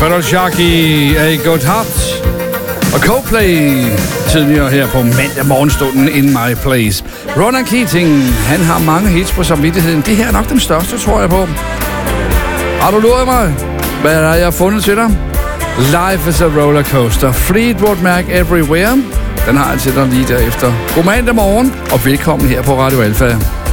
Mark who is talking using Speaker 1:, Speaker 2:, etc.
Speaker 1: Feral Sharky, A Good Heart og Coldplay tidligere her på mandag morgenstunden in my place. Ronan Keating, han har mange hits på samvittigheden. Det her er nok den største, tror jeg på. Har du luret mig? Hvad har jeg fundet til dig? Life is a rollercoaster. Fleetwood Mac Everywhere. Den har jeg til dig lige derefter. God mandag morgen, og velkommen her på Radio Alfa.